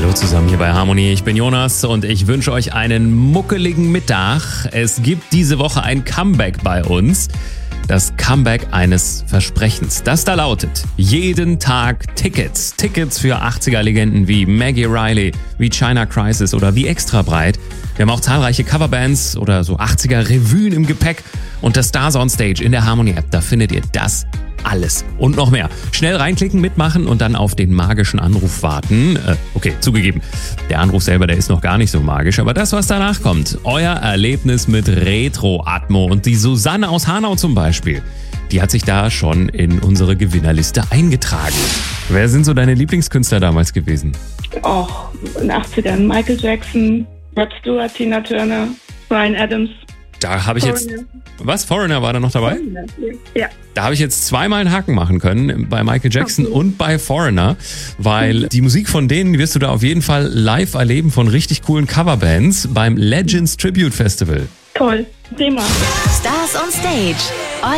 Hallo zusammen hier bei Harmonie, ich bin Jonas und ich wünsche euch einen muckeligen Mittag. Es gibt diese Woche ein Comeback bei uns. Das Comeback eines Versprechens. Das da lautet: jeden Tag Tickets. Tickets für 80er-Legenden wie Maggie Riley, wie China Crisis oder wie Extra Breit. Wir haben auch zahlreiche Coverbands oder so 80er-Revuen im Gepäck. Und das Stars on Stage in der Harmonie-App, da findet ihr das alles und noch mehr. Schnell reinklicken, mitmachen und dann auf den magischen Anruf warten. Okay, zugegeben, der Anruf selber, der ist noch gar nicht so magisch, aber das, was danach kommt, euer Erlebnis mit Retro-Atmo. Und die Susanne aus Hanau zum Beispiel, die hat sich da schon in unsere Gewinnerliste eingetragen. Wer sind so deine Lieblingskünstler damals gewesen? In den 80ern Michael Jackson, Rod Stewart, Tina Turner, Bryan Adams. Da habe ich jetzt... Was? Foreigner war da noch dabei? Ja. Da habe ich jetzt zweimal einen Haken machen können, bei Michael Jackson und bei Foreigner, weil die Musik von denen wirst du da auf jeden Fall live erleben von richtig coolen Coverbands beim Legends Tribute Festival. Toll. Thema. Stars on Stage.